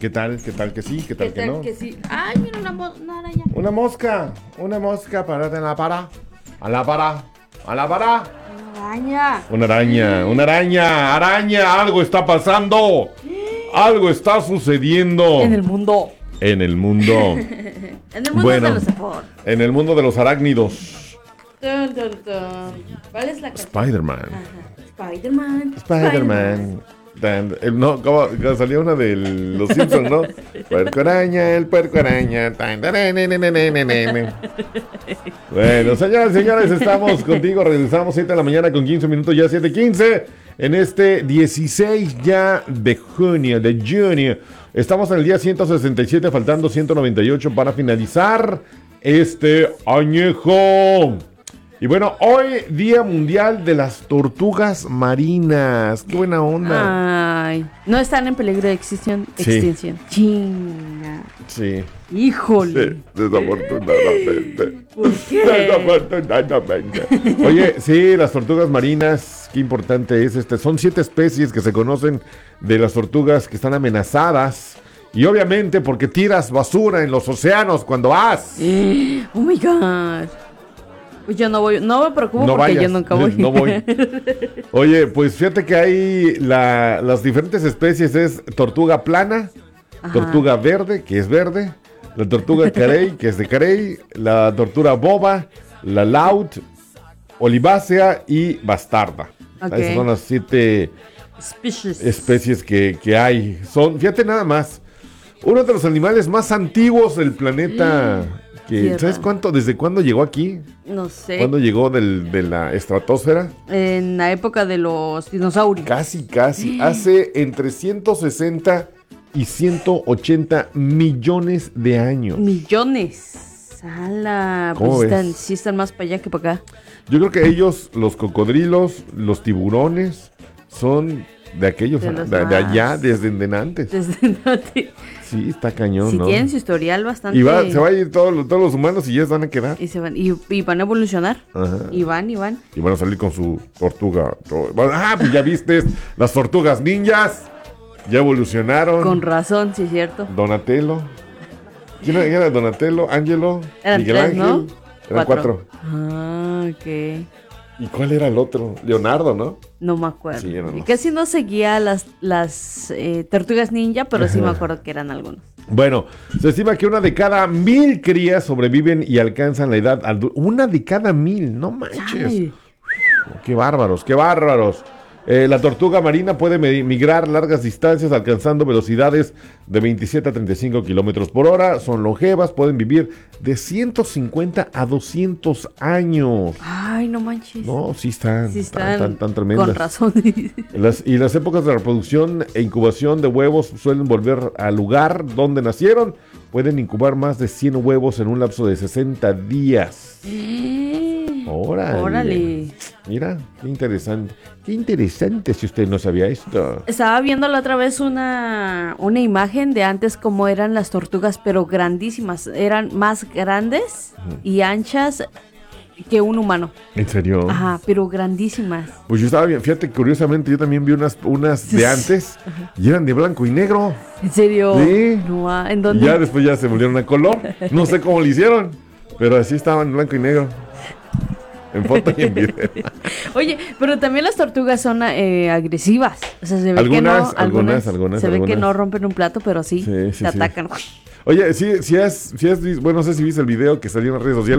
¿Qué tal? ¿Qué tal que sí? ¿Qué tal que no? Que sí. Ay, mira una araña. Una mosca, parate en la para. A la para. Araña. Araña, algo está pasando. Algo está sucediendo. En el mundo. En el mundo. En el mundo Bueno, de los Sport. En el mundo de los arácnidos. ¿Cuál es la canción? Spider-Man. Ajá. Spider-Man. No, como salía una de los Simpsons, ¿no? Puerco araña. Bueno, señores, estamos contigo. Regresamos 7 de la mañana con 15 minutos, ya 7:15. En este 16 ya de junio. Estamos en el día 167, faltando 198 para finalizar este añejo. Y bueno, hoy Día Mundial de las Tortugas Marinas. ¡Qué buena onda! Ay, no están en peligro de extinción. Chinga. Sí. Híjole. Sí, desafortunadamente. ¿Por qué? Desafortunadamente. Oye, sí, las tortugas marinas, qué importante es Son 7 especies que se conocen de las tortugas que están amenazadas. Y obviamente porque tiras basura en los océanos cuando vas. Oh my God. Pues yo no voy, no me preocupo No porque vayas, yo nunca voy. No voy. Oye, pues fíjate que hay las diferentes especies. Es tortuga plana, Ajá. tortuga verde, que es verde, la tortuga carey, que es de carey, la tortuga boba, la laúd, olivácea y bastarda. Okay. Esas son las 7 especies que hay. Fíjate nada más, uno de los animales más antiguos del planeta. ¿Sabes desde cuándo llegó aquí? No sé. ¿Cuándo llegó de la estratosfera? En la época de los dinosaurios. Casi. Hace entre 160 y 180 millones de años. Millones. ¡Hala! ¿Cómo Pues ves? sí están más para allá que para acá. Yo creo que ellos, los cocodrilos, los tiburones, son de aquellos, de allá, desde antes. Sí, está cañón, si ¿no? tienen su historial bastante. Y se van a ir todos los humanos y ya se van a quedar. Y van a evolucionar. Ajá. Y van. Y van a salir con su tortuga. Pues ya viste, las tortugas ninjas ya evolucionaron. Con razón, sí es cierto. Donatello. ¿Quién era Donatello? Ángelo. Eran Miguel 3, Ángel. ¿no? Eran 4. Ah, ok. ¿Y cuál era el otro? Leonardo, ¿no? No me acuerdo. Sí, eran los... Casi no seguía las tortugas ninja, pero sí me acuerdo que eran algunos. Bueno, se estima que 1 de cada 1000 crías sobreviven y alcanzan la edad adulta. 1 de cada 1000, no manches. Ay. Qué bárbaros. La tortuga marina puede migrar largas distancias alcanzando velocidades de 27 a 35 kilómetros por hora. Son longevas, pueden vivir de 150 a 200 años. Ay, no manches. No, sí están tan tremendas. Con razón. Las épocas de reproducción e incubación de huevos suelen volver al lugar donde nacieron. Pueden incubar más de 100 huevos en un lapso de 60 días. Órale. Mira, qué interesante. Qué interesante si usted no sabía esto. Estaba viendo la otra vez una imagen de antes cómo eran las tortugas, pero grandísimas. Eran más grandes y anchas que un humano. ¿En serio? Ajá, pero grandísimas. Pues yo estaba bien, fíjate, curiosamente yo también vi unas de antes y eran de blanco y negro. ¿En serio? Sí. No, ¿en dónde? Y ya después ya se volvieron a color. No sé cómo lo hicieron, pero así estaban en blanco y negro. En foto y en video. Oye, pero también las tortugas son agresivas. O sea, se ve algunas. Se ve que no rompen un plato, pero sí te atacan. Oye, bueno, no sé si viste el video que salió en las redes sociales.